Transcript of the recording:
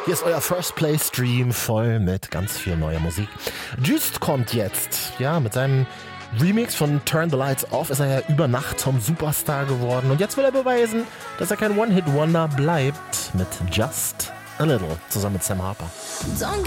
Hier ist euer First Play Stream voll mit ganz viel neuer Musik. Just kommt jetzt, ja, mit seinem Remix von Turn the Lights Off ist er ja über Nacht zum Superstar geworden und jetzt will er beweisen, dass er kein One-Hit-Wonder bleibt mit Just a Little zusammen mit Sam Harper. Don't